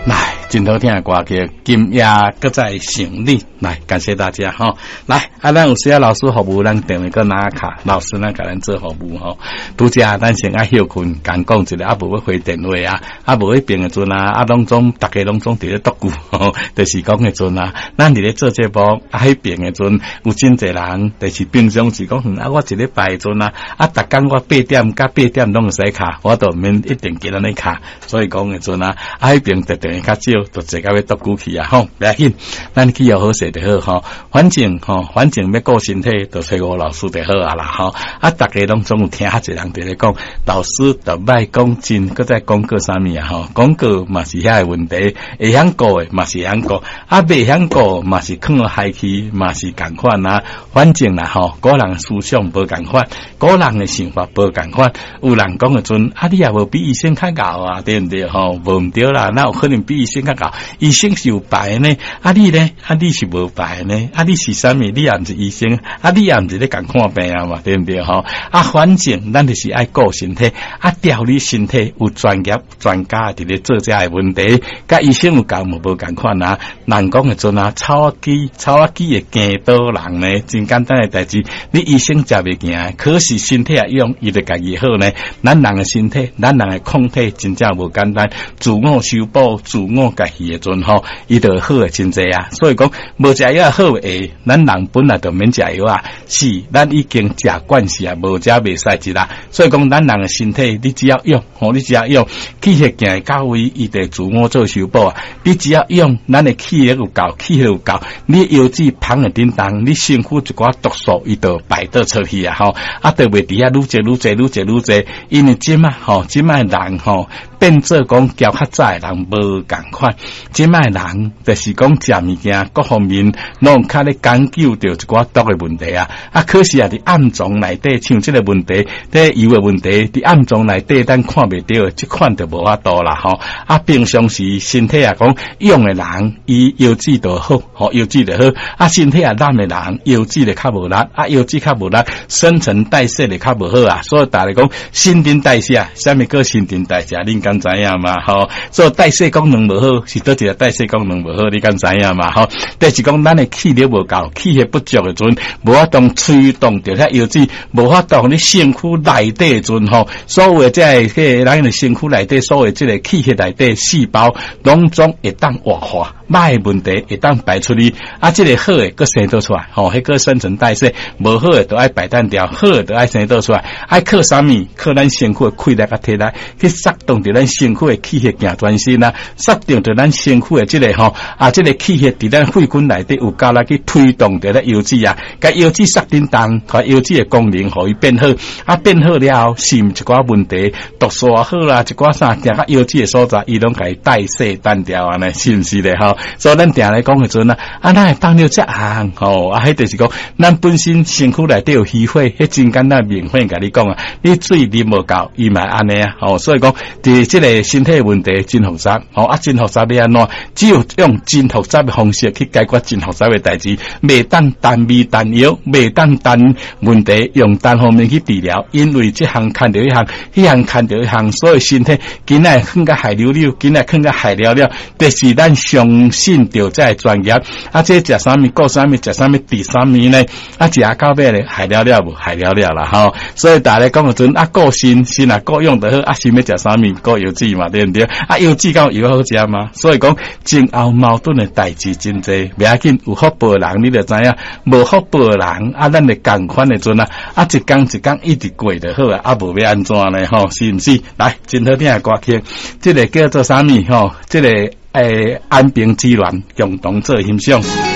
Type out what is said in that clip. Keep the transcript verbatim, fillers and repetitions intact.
来，真好听的歌曲，今夜搁再想你。来，感谢大家哈。来，啊，咱有时啊老师服务，咱电话搁拿卡，老师咱给咱做服务哈。拄则咱先爱休困，讲讲一个，啊无要回电话啊，啊无迄边的阵啊，啊拢总大家拢总伫咧独句，吼，就是讲的阵啊，咱伫咧做节目，啊迄边的阵有真侪人，就是平常时讲，啊我一礼拜阵啊，啊逐工我八點甲八點拢使卡，我都免一定記得你卡，所以講的陣啊，啊迄邊特定較少，就坐到要獨句去啊，吼，不要緊，咱去要好勢就好，吼，反正吼，反正要顧身體，就找我老師就好啊啦，吼，啊大家攏總有聽下一人伫咧講，老師就歹講真，擱再講個啥物啊，吼，講個嘛是遐個問題，會曉顧的嘛是會曉顧，啊袂曉顧嘛是囥落海去，嘛是共款啊，反正啦，吼，個人思想無共款，個人嘅想法無共款，有人講嘅陣，啊你也無比醫生較牛啊，對唔對？吼，無唔對啦，那有可能比醫生較牛，醫生是有牌呢，啊你呢？啊你是無牌呢？啊你是啥物？你也唔是醫生，啊你也唔是咧共看病啊嘛，對唔對？吼，啊反正咱就是愛顧身體，啊調理身體有專業專家佇咧做遮嘅問題，甲醫生有共無無共款啊？人講嘅陣啊，草機草機嘅行倒人呢，真簡單嘅代志，你醫生食袂行，可是身體也用，伊就家己好呢。咱人嘅身體，咱人嘅抗體真正無簡單，自我修補、自我家己嘅陣吼，伊就好嘅真濟啊。所以講無食藥好誒，咱人本來就免食藥啊，是咱已經食慣勢啊，無食袂使一啦。所以講咱人嘅身體，你只要用，吼，你只要用，氣血行到位，伊就自我做修補啊。你只要用，咱嘅氣血有夠，氣血有夠，你腰子芳嘅叮當，你身軀一寡毒素，伊就排得出去啊，吼，啊，就袂佇遐愈濟愈濟愈濟愈濟，因為即嘛，吼，即嘛人吼。變做講交較早的人無共款，即賣人就是講食物件各方面攏較咧研究到一寡毒嘅問題啊！啊，可是啊，佇暗藏內底像即個問題，啲油嘅問題，佇暗藏內底咱看袂到，即款就無法度啦吼！啊，平常時身體啊講用嘅人，伊腰子就好，吼腰子就好；啊，身體啊懶嘅人，腰子就較無力，啊腰子較無力，新陳代謝就較無好啊！所以大家講新陳代謝，啥物叫新陳代謝？恁敢知影嘛？吼，所以代謝功能無好，是倒一個代謝功能無好，你敢知影嘛？吼，第是講咱嘅氣力無夠，氣血不足嘅陣，無法度驅動着遐腰子，無法度你身軀內底嘅陣吼，所有即係迄咱嘅身軀內底，所有即個氣血內底細胞，攏總會當活化，歹問題會當排出去，啊，即個好嘅佫生倒出來，吼，迄個新陳代謝，無好嘅都愛排單掉，好嘅都愛生倒出來，愛靠啥物？靠咱身軀嘅氣力甲體力去作動着咱身軀嘅氣血行全身啊，作動着咱身軀嘅即個吼啊，即個氣血佇咱血管內底有夠力去推動着咱腰子啊，甲腰子塞叮當，甲腰子嘅功能互伊變好，啊變好了後，是毋一寡問題，毒素也好啦，一寡啥，行到腰子嘅所在，伊攏甲伊代謝單掉安尼，是毋是咧？吼，所以咱定來講嘅陣啊，啊咱會當了這項吼，啊迄就是講，咱本身身軀內底有虛火，迄真簡單明顯甲你講啊，你水啉無夠，伊嘛安尼啊，吼，所以講佇即個身體問題真複雜，吼啊真複雜你安怎？只有用真複雜嘅方式去解決真複雜嘅代志，袂當單味單藥，袂當單問題用單方面去治療，因為即項看到一項，迄項看到一項，所以身體今仔囥甲害了了，今仔囥甲害了了，就是咱相信着即個專業，啊即食啥物顧啥物，食啥物治啥物呢？啊食到尾咧害了了無害了了啦吼，所以大家講嘅陣啊顧身身啊顧用得好，啊是要食啥物顧腰子嘛，對唔對？啊腰子夠有好食嘛，所以講前後矛盾嘅代志真濟，袂要緊有福報嘅人你就知影，無福報嘅人啊咱哋共款嘅陣啊，啊一工一工一直過就好啊，啊無要安怎呢？吼，是毋是？來，真好聽嘅歌曲，即個叫做啥物？吼，即個誒安平之戀共同做欣賞。